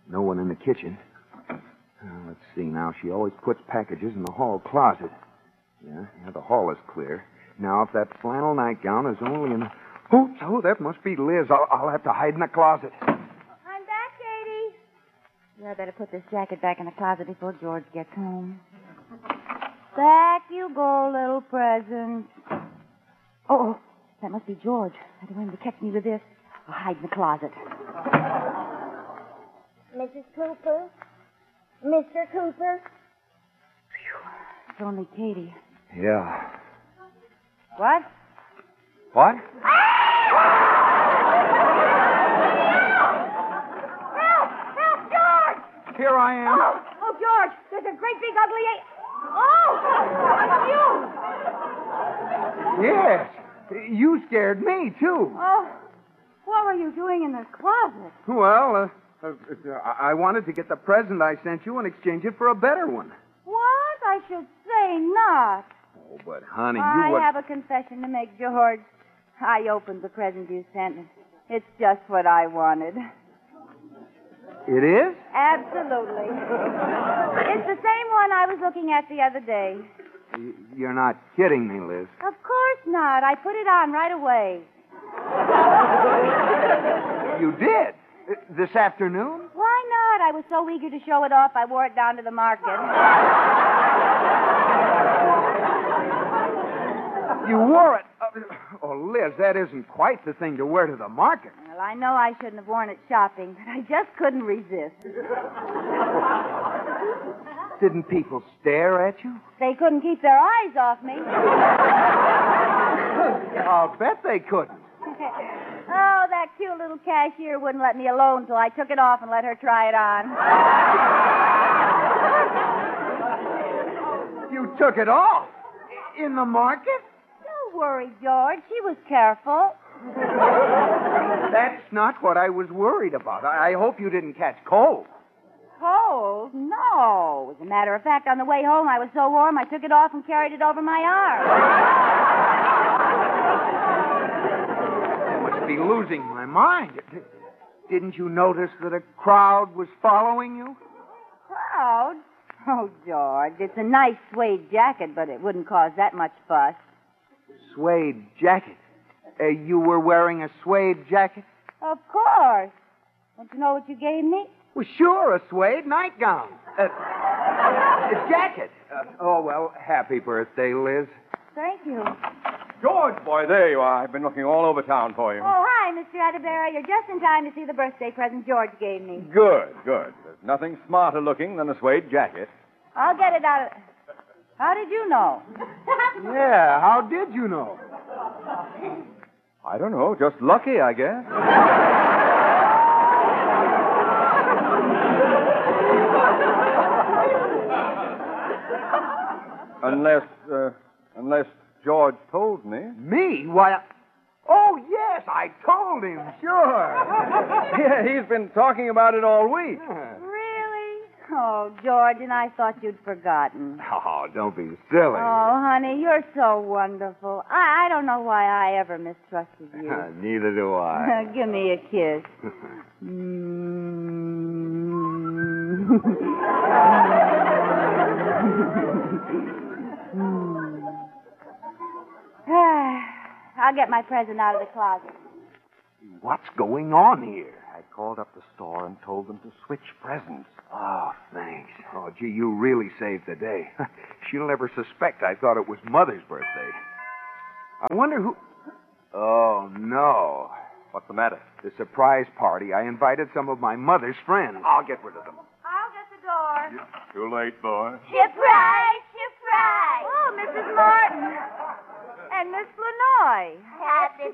No one in the kitchen. Let's see now. She always puts packages in the hall closet. Yeah, the hall is clear. Now, if that flannel nightgown is only in... Oh, that must be Liz. I'll have to hide in the closet. I'm back, Katie. You had better put this jacket back in the closet before George gets home. Back you go, little present. Oh, that must be George. I don't want him to catch me with this. I'll hide in the closet. Mrs. Cooper? Mr. Cooper? Phew. It's only Katie. Yeah. What? What? Help, George! Here I am. Oh, George, there's a great big ugly it's you! Yes. You scared me, too. Oh, what were you doing in this closet? Well, I wanted to get the present I sent you and exchange it for a better one. What? I should say not. Oh, but, honey, I have a confession to make, George. I opened the present you sent. It's just what I wanted. It is? Absolutely. It's the same one I was looking at the other day. You're not kidding me, Liz. Of course not. I put it on right away. You did? This afternoon? Why not? I was so eager to show it off, I wore it down to the market. You wore it? Oh, Liz, that isn't quite the thing to wear to the market. Well, I know I shouldn't have worn it shopping, but I just couldn't resist. Didn't people stare at you? They couldn't keep their eyes off me. I'll bet they couldn't. Oh, that cute little cashier wouldn't let me alone, so I took it off and let her try it on. You took it off? In the market? Don't worry, George. She was careful. That's not what I was worried about. I hope you didn't catch cold. Cold? No. As a matter of fact, on the way home, I was so warm, I took it off and carried it over my arm. I must be losing my mind. Didn't you notice that a crowd was following you? Crowd? Oh, George, it's a nice suede jacket, but it wouldn't cause that much fuss. Suede jacket? You were wearing a suede jacket? Of course. Don't you know what you gave me? Well, sure, a suede nightgown. A jacket. Oh, well, happy birthday, Liz. Thank you. George, boy, there you are. I've been looking all over town for you. Oh, hi, Mr. Atterbury. You're just in time to see the birthday present George gave me. Good. There's nothing smarter looking than a suede jacket. I'll get it out of... How did you know? Yeah, how did you know? I don't know, just lucky, I guess. Unless George told me. Me? Why, oh, yes, I told him, sure. Yeah, he's been talking about it all week. Really? Oh, George, and I thought you'd forgotten. Oh, don't be silly. Oh, honey, you're so wonderful. I don't know why I ever mistrusted you. Neither do I. Give me a kiss. I'll get my present out of the closet. What's going on here? I called up the store and told them to switch presents. Oh, thanks. Oh, gee, you really saved the day. She'll never suspect I thought it was Mother's birthday. I wonder who... Oh, no. What's the matter? The surprise party. I invited some of my mother's friends. I'll get rid of them. I'll get the door. Too late, boy. Surprise, surprise. Oh, Mrs. Martin. And Miss Lanoy. Happy